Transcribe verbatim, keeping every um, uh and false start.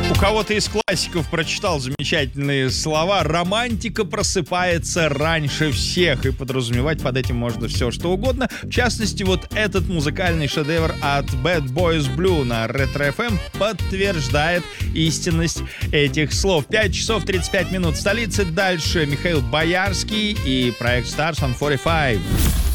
У кого-то из классиков прочитал замечательные слова: «Романтика просыпается раньше всех», и подразумевать под этим можно все, что угодно. В частности, вот этот музыкальный шедевр от Bad Boys Blue на Ретро эф эм подтверждает истинность этих слов. пять часов тридцать пять минут в столице. Дальше Михаил Боярский и проект Stars on сорок пять.